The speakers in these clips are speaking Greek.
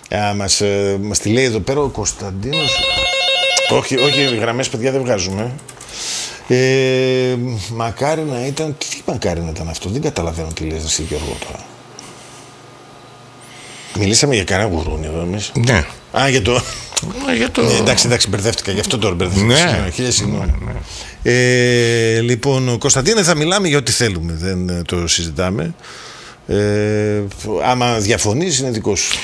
Μας τη λέει εδώ πέρα ο Κωνσταντίνος. Όχι, οι γραμμές, παιδιά, δεν βγάζουμε. Μακάρι να ήταν. Τι μακάρι να ήταν αυτό, δεν καταλαβαίνω τι λες εσύ, Γιώργο, τώρα. Μιλήσαμε για κανένα γουρούνι εδώ εμείς. Ναι. Για το. Ναι, εντάξει, μπερδεύτηκα, γι' αυτό τώρα μπερδεύτηκα. Χίλια συγγνώμη. Λοιπόν, Κωνσταντίνε, θα μιλάμε για ό,τι θέλουμε, δεν το συζητάμε. Άμα διαφωνείς, είναι δικό σου.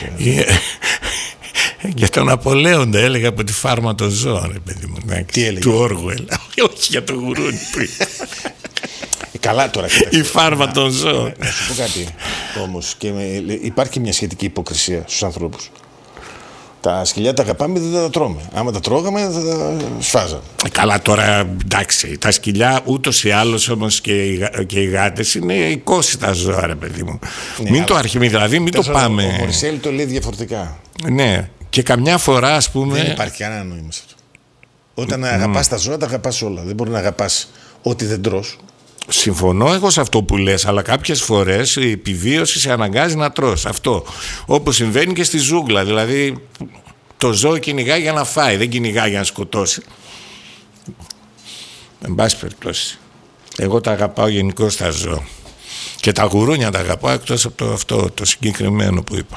Για τον Απολέοντα έλεγα από τη φάρμα των ζώων, ρε παιδί μου. Τι έλεγε? Του Όργουελ. Όχι για το γουρούνι που είπε. Καλά τώρα. Η φάρμα των ζώων. Να σου πω κάτι όμως. Υπάρχει μια σχετική υποκρισία στους ανθρώπους. Τα σκυλιά τα αγαπάμε, δεν τα τρώμε. Άμα τα τρώγαμε, θα τα σφάζαμε. Καλά, τώρα εντάξει. Τα σκυλιά ούτως ή άλλως όμως και οι γάτες είναι οικόσιτα ζώα, ρε παιδί μου. Ναι, μην το αρχιμεί, δηλαδή, μην το πάμε. Ο Μωρισέλη το λέει διαφορετικά. Ναι, και καμιά φορά, ας πούμε. Δεν υπάρχει κανένα νόημα σε αυτό. Όταν αγαπάς τα ζώα, τα αγαπάς όλα. Δεν μπορεί να αγαπάς ό,τι δεν τρως. Συμφωνώ εγώ σε αυτό που λες, αλλά κάποιες φορές η επιβίωση σε αναγκάζει να τρως. Αυτό. Όπως συμβαίνει και στη ζούγκλα. Δηλαδή, το ζώο κυνηγάει για να φάει, δεν κυνηγάει για να σκοτώσει. Εν πάση περιπτώσει. Εγώ τα αγαπάω γενικώς τα ζώα. Και τα γουρούνια τα αγαπάω, εκτός από το συγκεκριμένο που είπα.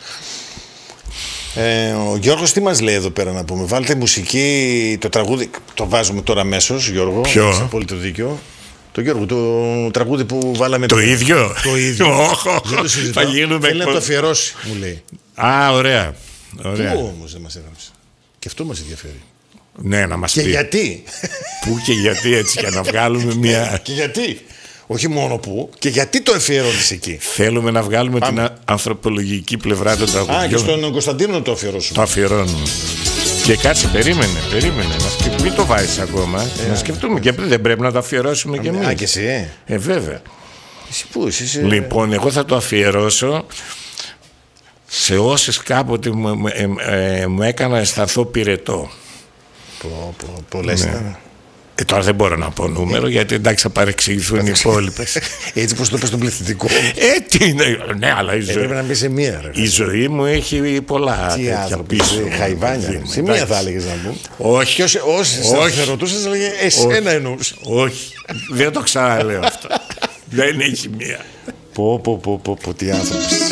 Ο Γιώργος τι μας λέει εδώ πέρα να πούμε? Βάλτε μουσική, το τραγούδι. Το βάζουμε τώρα αμέσως, Γιώργο. Ποιο? Έχεις απόλυτο δίκιο. Το Γιώργο, το τραγούδι που βάλαμε. Το ίδιο. Το ίδιο. Δεν το συζητάω. Θέλει να το αφιερώσει, μου λέει. Ωραία. Πού όμως δεν μας έγραψε? Και αυτό μας ενδιαφέρει. Ναι, να μας πει. Και γιατί. Πού και γιατί, έτσι, για να βγάλουμε μια. Και γιατί. Όχι μόνο πού, και γιατί το αφιερώνεις εκεί. Θέλουμε να βγάλουμε την ανθρωπολογική πλευρά των τραγουδιών. Και στον Κωνσταντίνο να το αφιερώσουμε. Το αφιερώνουμε. Και κάτσε, περίμενε. Μην το βάζεις ακόμα. Να σκεφτούμε και δεν πρέπει να το αφιερώσουμε κι εμείς. Και εσύ. Βέβαια. Εσύ πού είσαι? Λοιπόν, εγώ θα το αφιερώσω σε όσες κάποτε μου έκανα αισθανθώ πυρετό. Πολλές ήταν. Τώρα δεν μπορώ να πω νούμερο, γιατί εντάξει θα παρεξηγηθούν οι υπόλοιπες. Έτσι πως το πες στον πληθυντικό. Ναι, αλλά πρέπει να μπει σε μία. Η ζωή μου έχει πολλά τέτοια πίσω. Χαϊβάνια. Σε μία θα έλεγες να πούμε. Όχι. Όσοι θα ρωτούσες, έλεγε εσένα εννοούσε. Όχι. Δεν το ξαναλέω αυτό. Δεν έχει μία. Πω, τι άνθρωπος.